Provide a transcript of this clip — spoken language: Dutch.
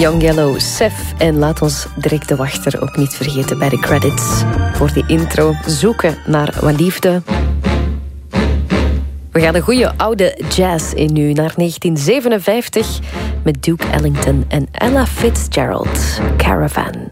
Young Yellow, Sef. En laat ons direct de wachter ook niet vergeten bij de credits. Voor die intro zoeken naar wat liefde. We gaan een goede oude jazz in nu, naar 1957... met Duke Ellington en Ella Fitzgerald, Caravan.